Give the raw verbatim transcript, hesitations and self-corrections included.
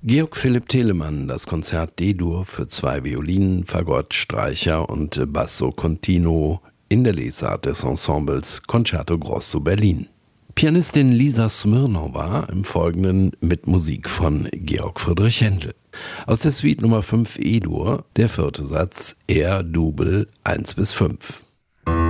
Georg Philipp Telemann, das Konzert D-Dur für zwei Violinen, Fagott, Streicher und Basso Continuo in der Lesart des Ensembles Concerto Grosso Berlin. Pianistin Lisa Smirnowa im Folgenden mit Musik von Georg Friedrich Händel. Aus der Suite Nummer fünf E-Dur, der vierte Satz, R-Double eins bis fünf.